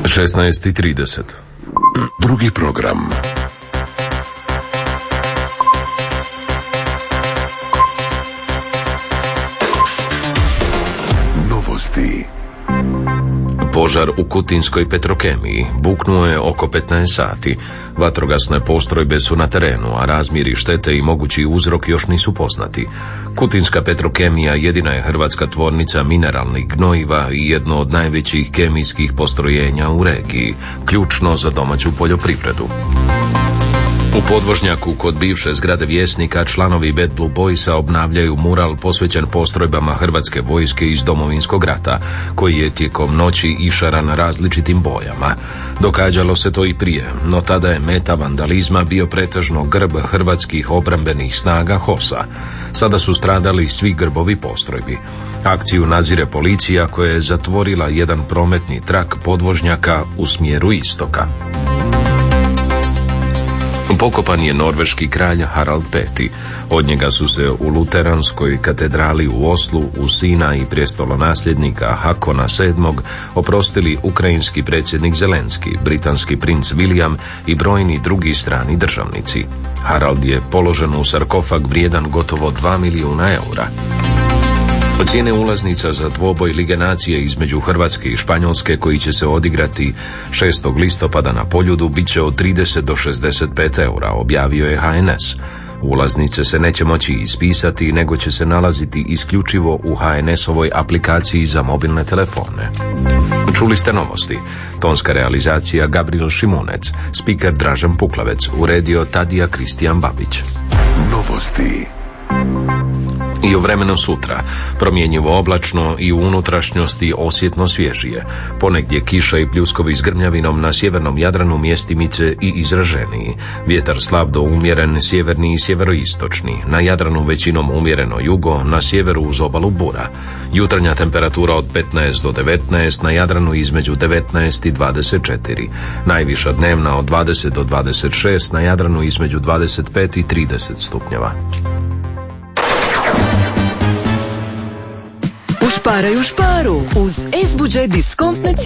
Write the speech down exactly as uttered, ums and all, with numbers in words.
šesnaest i trideset. Drugi program. Novosti. Požar u Kutinskoj Petrokemiji buknuo je oko petnaest sati. Vatrogasne postrojbe su na terenu, a razmjeri štete i mogući uzrok još nisu poznati. Kutinska Petrokemija jedina je hrvatska tvornica mineralnih gnojiva i jedno od najvećih kemijskih postrojenja u regiji, ključno za domaću poljoprivredu. U podvožnjaku kod bivše zgrade Vjesnika članovi Bad Blue Boysa obnavljaju mural posvećen postrojbama hrvatske vojske iz Domovinskog rata, koji je tijekom noći išaran različitim bojama. Događalo se to i prije, no tada je meta vandalizma bio pretežno grb hrvatskih obrambenih snaga H O S-a. Sada su stradali svi grbovi postrojbi. Akciju nadzire policija koja je zatvorila jedan prometni trak podvožnjaka u smjeru istoka. Pokopan je norveški kralj Harald peti. Od njega su se u luteranskoj katedrali u Oslu u sina i prijestolonasljednika Hakona sedmog oprostili ukrajinski predsjednik Zelenski, britanski princ William i brojni drugi strani državnici. Harald je položen u sarkofag vrijedan gotovo dva milijuna eura. Cijene ulaznica za dvoboj Lige nacije između Hrvatske i Španjolske, koji će se odigrati šestog listopada na Poljudu, bit će od trideset do šezdeset pet eura, objavio je H N S. Ulaznice se neće moći ispisati, nego će se nalaziti isključivo u H N S-ovoj aplikaciji za mobilne telefone. Čuli ste novosti. Tonska realizacija Gabriel Šimunec, spiker Dražen Puklavec, uredio Tadija Kristijan Babić. Novosti. I o vremenu sutra, promjenjivo oblačno i u unutrašnjosti osjetno svježije. Ponegdje kiša i pljuskovi s grmljavinom, na sjevernom Jadranu mjestimice i izraženiji. Vjetar slab do umjeren, sjeverni i sjeveroistočni. Na Jadranu većinom umjereno jugo, na sjeveru uz obalu bura. Jutarnja temperatura od petnaest do devetnaest, na Jadranu između devetnaest i dvadeset četiri. Najviša dnevna od dvadeset do dvadeset šest, na Jadranu između dvadeset pet i trideset stupnjeva. Ušparaj u šparu uz S-Budget diskontne